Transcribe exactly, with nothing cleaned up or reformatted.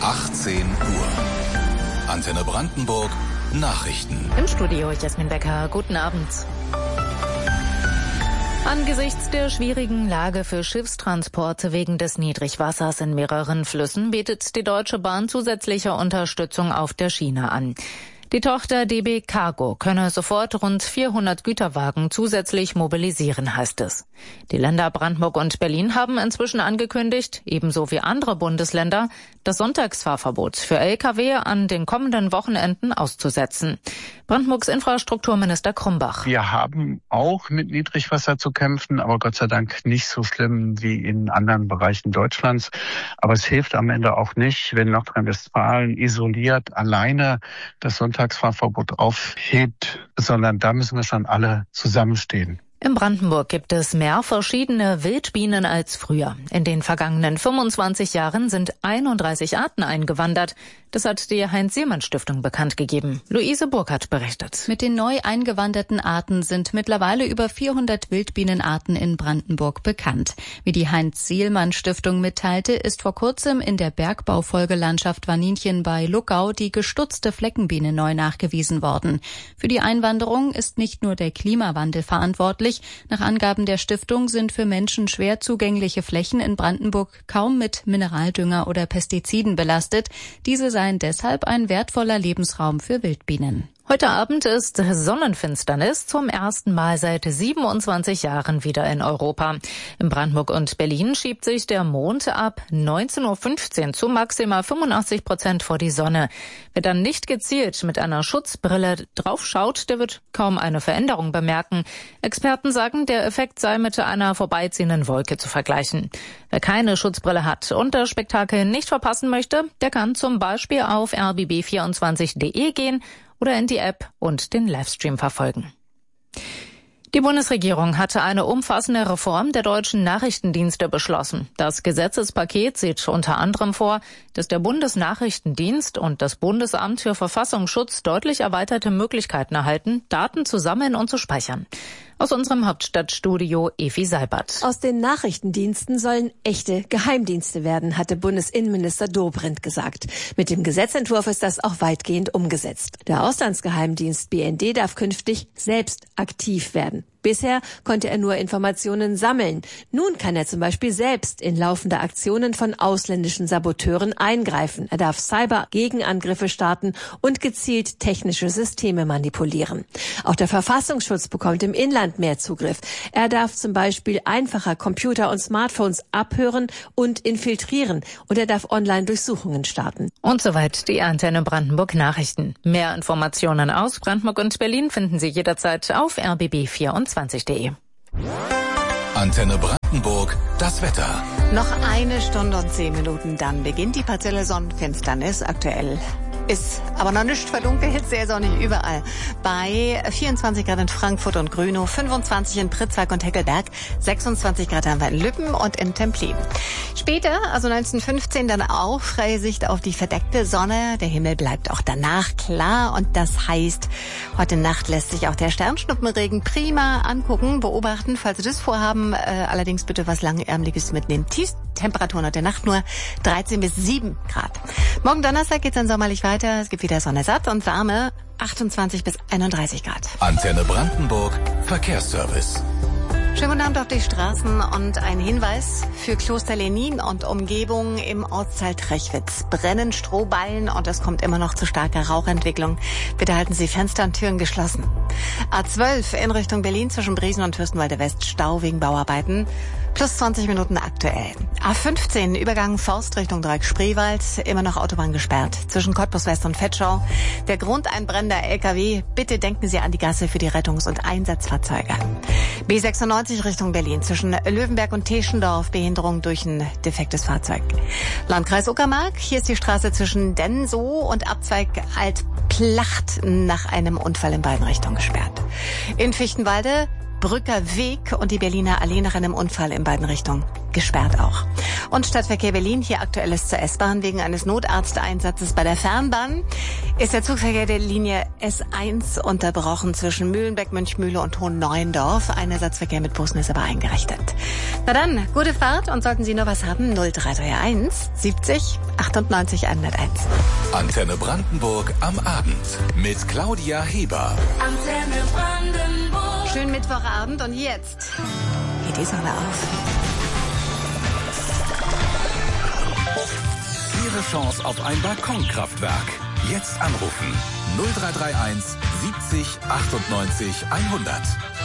achtzehn Uhr. Antenne Brandenburg, Nachrichten. Im Studio Jasmin Becker, guten Abend. Angesichts der schwierigen Lage für Schiffstransporte wegen des Niedrigwassers in mehreren Flüssen bietet die Deutsche Bahn zusätzliche Unterstützung auf der Schiene an. Die Tochter D B Cargo könne sofort rund vierhundert Güterwagen zusätzlich mobilisieren, heißt es. Die Länder Brandenburg und Berlin haben inzwischen angekündigt, ebenso wie andere Bundesländer, das Sonntagsfahrverbot für L K W an den kommenden Wochenenden auszusetzen. Brandenburgs Infrastrukturminister Krumbach. Wir haben auch mit Niedrigwasser zu kämpfen, aber Gott sei Dank nicht so schlimm wie in anderen Bereichen Deutschlands. Aber es hilft am Ende auch nicht, wenn Nordrhein-Westfalen isoliert alleine das Sonntagsfahrverbot aufhebt, sondern da müssen wir schon alle zusammenstehen. In Brandenburg gibt es mehr verschiedene Wildbienen als früher. In den vergangenen fünfundzwanzig Jahren sind einunddreißig Arten eingewandert. Das hat die Heinz-Siemann-Stiftung bekannt gegeben. Luise Burkhardt berichtet. Mit den neu eingewanderten Arten sind mittlerweile über vierhundert Wildbienenarten in Brandenburg bekannt. Wie die Heinz-Siemann-Stiftung mitteilte, ist vor kurzem in der Bergbaufolgelandschaft Waninchen bei Luckau die gestutzte Fleckenbiene neu nachgewiesen worden. Für die Einwanderung ist nicht nur der Klimawandel verantwortlich. Nach Angaben der Stiftung sind für Menschen schwer zugängliche Flächen in Brandenburg kaum mit Mineraldünger oder Pestiziden belastet. Diese seien deshalb ein wertvoller Lebensraum für Wildbienen. Heute Abend ist Sonnenfinsternis zum ersten Mal seit siebenundzwanzig Jahren wieder in Europa. In Brandenburg und Berlin schiebt sich der Mond ab neunzehn Uhr fünfzehn zu maximal fünfundachtzig Prozent vor die Sonne. Wer dann nicht gezielt mit einer Schutzbrille draufschaut, der wird kaum eine Veränderung bemerken. Experten sagen, der Effekt sei mit einer vorbeiziehenden Wolke zu vergleichen. Wer keine Schutzbrille hat und das Spektakel nicht verpassen möchte, der kann zum Beispiel auf r b b vierundzwanzig punkt d e gehen oder in die App und den Livestream verfolgen. Die Bundesregierung hatte eine umfassende Reform der deutschen Nachrichtendienste beschlossen. Das Gesetzespaket sieht unter anderem vor, dass der Bundesnachrichtendienst und das Bundesamt für Verfassungsschutz deutlich erweiterte Möglichkeiten erhalten, Daten zu sammeln und zu speichern. Aus unserem Hauptstadtstudio Evi Seibert. Aus den Nachrichtendiensten sollen echte Geheimdienste werden, hatte Bundesinnenminister Dobrindt gesagt. Mit dem Gesetzentwurf ist das auch weitgehend umgesetzt. Der Auslandsgeheimdienst B N D darf künftig selbst aktiv werden. Bisher konnte er nur Informationen sammeln. Nun kann er zum Beispiel selbst in laufende Aktionen von ausländischen Saboteuren eingreifen. Er darf Cyber-Gegenangriffe starten und gezielt technische Systeme manipulieren. Auch der Verfassungsschutz bekommt im Inland mehr Zugriff. Er darf zum Beispiel einfacher Computer und Smartphones abhören und infiltrieren. Und er darf Online-Durchsuchungen starten. Und soweit die Antenne Brandenburg Nachrichten. Mehr Informationen aus Brandenburg und Berlin finden Sie jederzeit auf r b b vierundzwanzig punkt d e. Antenne Brandenburg, das Wetter. Noch eine Stunde und zehn Minuten, dann beginnt die partielle Sonnenfinsternis. Aktuell ist aber noch nicht verdunkelt, sehr sonnig überall. Bei vierundzwanzig Grad in Frankfurt und Grünow, fünfundzwanzig in Pritzwalk und Heckelberg, sechsundzwanzig Grad haben wir in Lübben und in Templin. Später, also neunzehn Uhr fünfzehn, dann auch freie Sicht auf die verdeckte Sonne. Der Himmel bleibt auch danach klar und das heißt, heute Nacht lässt sich auch der Sternschnuppenregen prima angucken, beobachten, falls Sie das vorhaben. Äh, allerdings bitte was Langärmliches mitnehmen. Tiefstemperaturen heute Nacht nur dreizehn bis sieben Grad. Morgen Donnerstag geht's dann sommerlich weiter. Es gibt wieder Sonne satt und warme achtundzwanzig bis einunddreißig Grad. Antenne Brandenburg, Verkehrsservice. Schönen guten Abend auf die Straßen und ein Hinweis für Kloster Lenin und Umgebung im Ortsteil Trechwitz. Brennen Strohballen und es kommt immer noch zu starker Rauchentwicklung. Bitte halten Sie Fenster und Türen geschlossen. A zwölf in Richtung Berlin zwischen Briesen und Fürstenwalde West, Stau wegen Bauarbeiten. Plus zwanzig Minuten aktuell. A fünfzehn, Übergang Forst Richtung Dreieck Spreewald, immer noch Autobahn gesperrt. Zwischen Cottbus West und Vetschau. Der Grund ein brennender L K W. Bitte denken Sie an die Gasse für die Rettungs- und Einsatzfahrzeuge. B sechsundneunzig Richtung Berlin. Zwischen Löwenberg und Teschendorf. Behinderung durch ein defektes Fahrzeug. Landkreis Uckermark. Hier ist die Straße zwischen Densow und Abzweig Altplacht nach einem Unfall in beiden Richtungen gesperrt. In Fichtenwalde Brücker Weg und die Berliner Allee nach einem Unfall in beiden Richtungen gesperrt auch. Und Stadtverkehr Berlin, hier Aktuelles zur S-Bahn. Wegen eines Notarzteinsatzes bei der Fernbahn ist der Zugverkehr der Linie S eins unterbrochen zwischen Mühlenbeck, Mönchmühle und Hohen-Neuendorf. Ein Ersatzverkehr mit Bussen ist aber eingerechnet. Na dann, gute Fahrt und sollten Sie noch was haben, null drei drei eins siebzig achtundneunzig hunderteins. Antenne Brandenburg am Abend mit Claudia Heber. Antenne Brandenburg. Schönen Mittwochabend und jetzt geht die Sonne auf. Ihre Chance auf ein Balkonkraftwerk. Jetzt anrufen null drei drei eins siebzig achtundneunzig hundert.